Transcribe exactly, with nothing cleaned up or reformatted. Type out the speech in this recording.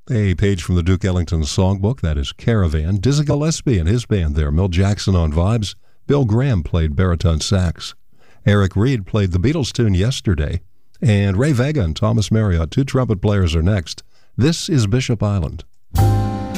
A page from the Duke Ellington songbook, that is Caravan. Dizzy Gillespie and his band there. Mel Jackson on vibes. Bill Graham played baritone sax. Eric Reed played the Beatles tune Yesterday. And Ray Vega and Thomas Marriott, two trumpet players, are next. This is Bishop Island.